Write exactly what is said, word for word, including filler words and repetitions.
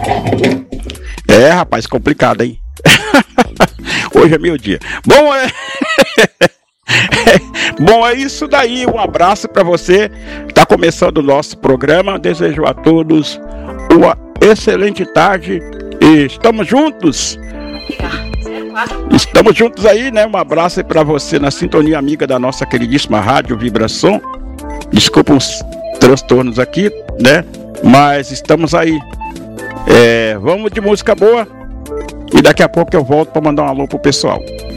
É, rapaz, complicado, hein? Hoje é meu dia. Bom, é... Bom, é isso daí. Um abraço para você. Está começando o nosso programa. Desejo a todos uma excelente tarde. E estamos juntos. Estamos juntos aí, né? Um abraço para você na sintonia amiga da nossa queridíssima Rádio Vibração. Desculpa os transtornos aqui, né? Mas estamos aí. É, vamos de música boa. E daqui a pouco eu volto para mandar um alô pro pessoal.